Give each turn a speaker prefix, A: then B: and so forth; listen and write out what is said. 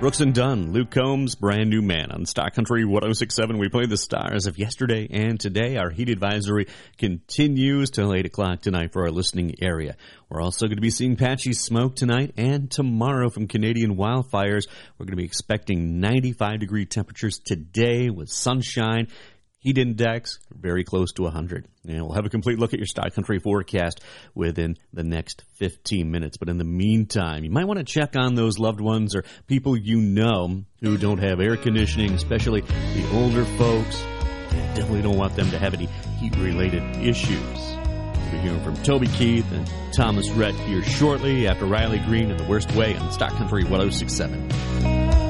A: Brooks and Dunn, Luke Combs, Brand New Man. On Stock Country 106.7, we play the stars of yesterday and today. Our heat advisory continues till 8 o'clock tonight for our listening area. We're also going to be seeing patchy smoke tonight and tomorrow from Canadian wildfires. We're going to be expecting 95-degree temperatures today with sunshine. Heat index very close to 100. And we'll have a complete look at your Stock Country forecast within the next 15 minutes. But in the meantime, you might want to check on those loved ones or people you know who don't have air conditioning, especially the older folks. You definitely don't want them to have any heat-related issues. We'll be hearing from Toby Keith and Thomas Rhett here shortly after Riley Green and The Worst Way on Stock Country 106.7.